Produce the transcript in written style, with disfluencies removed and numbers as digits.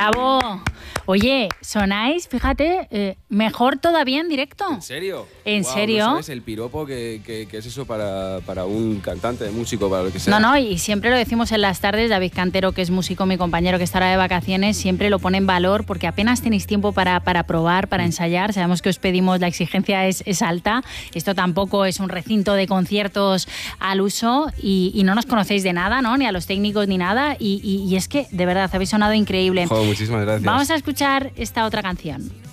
¡Bravo! Oye, sonáis, fíjate, mejor todavía en directo. ¿En serio? ¿En Wow, serio? ¿No sabes el piropo que es eso para un cantante, de músico, para lo que sea? No, y siempre lo decimos en las tardes. David Cantero, que es músico, mi compañero que está ahora de vacaciones, siempre lo pone en valor porque apenas tenéis tiempo para probar, para ensayar. Sabemos que os pedimos, la exigencia es alta. Esto tampoco es un recinto de conciertos al uso y no nos conocéis de nada, ¿no? Ni a los técnicos ni nada. Y es que, de verdad, habéis sonado increíble. Joder, muchísimas gracias. Vamos a escuchar esta otra canción.